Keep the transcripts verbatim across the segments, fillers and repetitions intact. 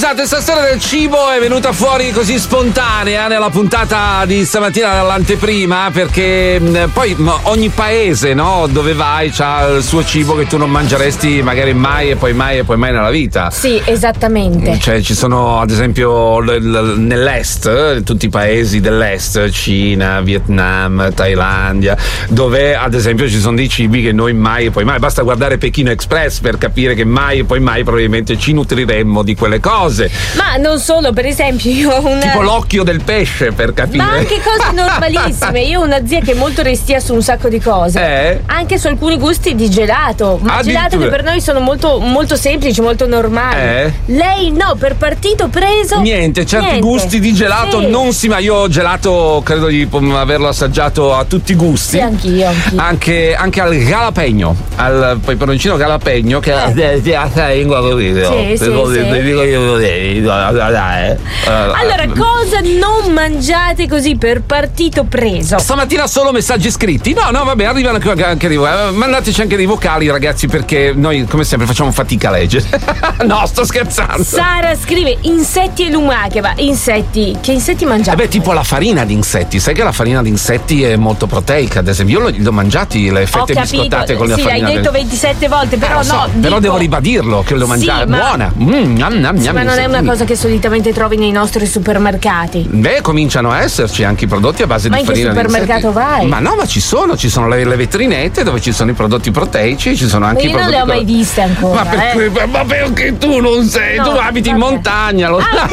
Scusate, stasera del cibo è venuta fuori così spontanea nella puntata di stamattina dall'anteprima, perché mh, poi mh, ogni paese, no, dove vai c'ha il suo cibo che tu non mangeresti magari mai e poi mai e poi mai nella vita. Sì, esattamente. Cioè ci sono ad esempio l- l- nell'est, tutti i paesi dell'est, Cina, Vietnam, Thailandia, dove ad esempio ci sono dei cibi che noi mai e poi mai, basta guardare Pechino Express per capire che mai e poi mai probabilmente ci nutriremmo di quelle cose. Ma non solo, per esempio io ho una... tipo l'occhio del pesce, per capire. Ma anche cose normalissime. Io ho una zia che è molto restia su un sacco di cose, eh? anche su alcuni gusti di gelato, ma gelato che per noi sono molto, molto semplici, molto normali. eh? Lei no, per partito preso niente, certi niente. gusti di gelato sì. non si, ma io ho gelato, credo di averlo assaggiato a tutti i gusti. Sì, anch'io, anch'io. Anche, anche al jalapeno, al peperoncino jalapeno, che eh. è la lingua così. Sì, sì, sì. Allora, cosa non mangiate così per partito preso? Stamattina solo messaggi scritti. No, no, vabbè, arrivano anche dei vocali. Mandateci anche dei vocali, ragazzi, perché noi, come sempre, facciamo fatica a leggere. No, sto scherzando. Sara scrive insetti e lumache. Ma insetti, che insetti mangiate? Eh beh, tipo la farina di insetti. Sai che la farina di insetti è molto proteica, ad esempio. Io l'ho, l'ho mangiati, le fette biscottate con la sì, farina. Sì, l'hai detto ventisette volte, però eh, so, no. Però dico... devo ribadirlo, che l'ho mangiata. Sì, ma... buona. Mm, nam, nam, sì, nam, ma non è una mm. cosa che solitamente trovi nei nostri supermercati. Beh, cominciano a esserci anche i prodotti a base ma di farina di insetti. Ma in che supermercato vai? Ma no, ma ci sono, ci sono le, le vetrinette dove ci sono i prodotti proteici, ci sono anche io i prodotti. Io non le ho mai viste ancora. Ma perché, eh. ma perché tu non sei? No, tu abiti vabbè. in montagna, lo sai.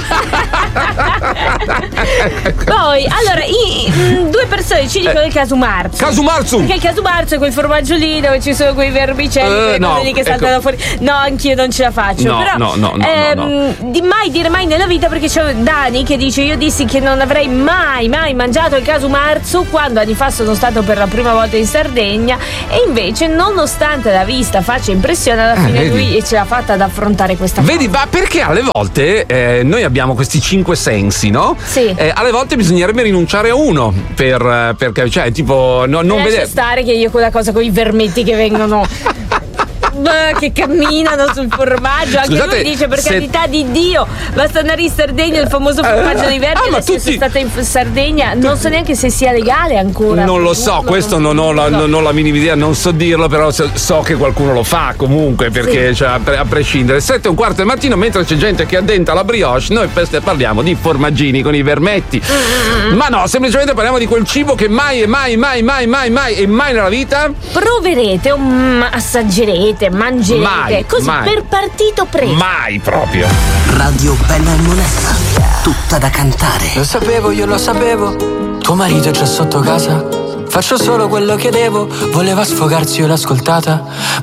Poi, allora, i, mh, due persone ci dicono eh, il Casumarzu. Casumarzu! Perché il Casumarzu è quel formaggio lì dove ci sono quei vermicelli, uh, quelle no, cose lì che ecco. saltano fuori. No, anch'io non ce la faccio. No, però, no, no, no, ehm, no, no. Di mai dire mai nella vita, perché c'è Dani che dice: io dissi che non avrei mai, mai mangiato il Casumarzu quando anni fa sono stato per la prima volta in Sardegna, e invece, nonostante la vista faccia impressione, alla fine eh, lui ce l'ha fatta ad affrontare questa cosa. Vedi, ma perché alle volte eh, noi abbiamo questi cinque sensi, no? Sì. Eh, alle volte bisognerebbe rinunciare a uno per, per cioè, tipo, no, non vedere. Lascia stare che io quella cosa con i vermetti che vengono. Che camminano sul formaggio. Anche Scusate, lui dice: per se... carità di Dio, basta andare in Sardegna, il famoso formaggio dei vermi. Ah, ma adesso tutti... sono stata in Sardegna, tu... non so neanche se sia legale ancora. Non lo so, non questo non, non, ho la, non ho la minima idea, non so dirlo, però so, so che qualcuno lo fa comunque, perché sì. Cioè, a, pre- a prescindere. Sette e un quarto del mattino, mentre c'è gente che addenta la brioche, noi parliamo di formaggini con i vermetti. Mm. Ma no, semplicemente parliamo di quel cibo che mai e mai, mai, mai, mai, mai e mai nella vita proverete o m- assaggerete, mangerete. Mai. Così mai. per partito preso. Mai proprio. Radio Bella e Monella, tutta da cantare. Lo sapevo, io lo sapevo. Tuo marito è già sotto casa. Faccio solo quello che devo. Voleva sfogarsi, io l'ho ascoltata.